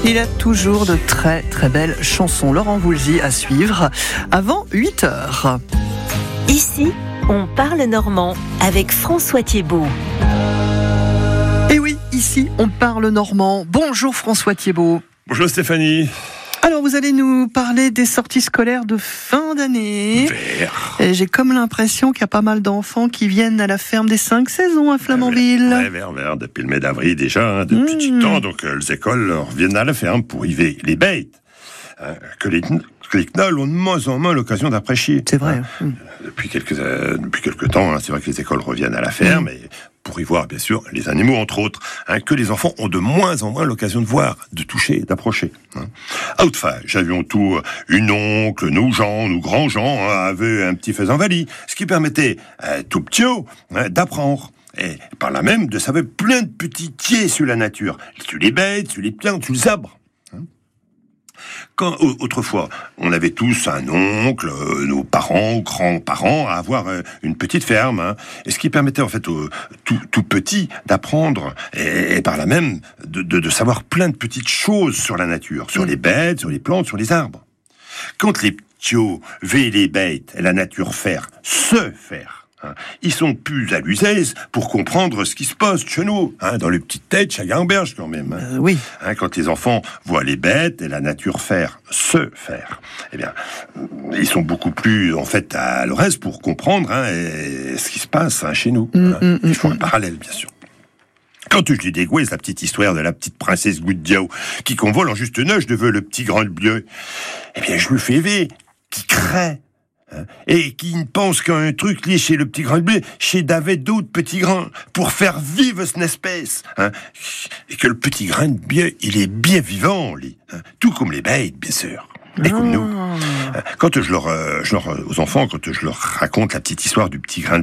Il a toujours de très très belles chansons. Laurent Voulzy à suivre avant 8h. Ici, on parle normand avec François Thiebaud. Et oui, ici, on parle normand. Bonjour François Thiebaud. Bonjour Stéphanie. Alors, vous allez nous parler des sorties scolaires de fin d'année. Et j'ai comme l'impression qu'il y a pas mal d'enfants qui viennent à la ferme des 5 saisons à Flamanville. Ouais, vers, depuis le mai d'avril déjà, depuis du temps. Donc, les écoles reviennent à la ferme pour y veiller les bêtes. Que les knolls ont de moins en moins l'occasion d'apprécier. C'est vrai. Depuis quelques temps, c'est vrai que les écoles reviennent à la ferme, et pour y voir, bien sûr, les animaux, entre autres, que les enfants ont de moins en moins l'occasion de voir, de toucher, d'approcher. Autrefois, j'avions tout, une oncle, nous grands-gens, avaient un petit faisan-valis, ce qui permettait tout petit d'apprendre. Et par là même, de savoir plein de petits tiers sur la nature, sur les bêtes, sur les plantes, sur les arbres. Quand autrefois, on avait tous un oncle, nos parents, grands-parents, à avoir une petite ferme, et ce qui permettait en fait tout petit d'apprendre et par là même de savoir plein de petites choses sur la nature, sur les bêtes, sur les plantes, sur les arbres. Quand les petits veillent les bêtes et la nature se faire, ils sont plus à l'usaise pour comprendre ce qui se passe chez nous, dans les petites têtes, chaque gamberge quand même. Oui. Quand les enfants voient les bêtes et la nature se faire, eh bien, ils sont beaucoup plus en fait à l'aise pour comprendre ce qui se passe chez nous. Je fais un parallèle, bien sûr. Quand je dis dégoûté, c'est la petite histoire de la petite princesse Goudiao qui convole en juste neige devant le petit grand bleu. Eh bien, je lui fais rêver qui crée. Et qui ne pense qu'à un truc lié chez le petit grain de blé, chez David d'autres petits grains, pour faire vivre cette espèce. Et que le petit grain de blé, il est bien vivant, lui. Tout comme les bêtes, bien sûr. Et comme nous. Quand aux enfants, quand je leur raconte la petite histoire du petit grain de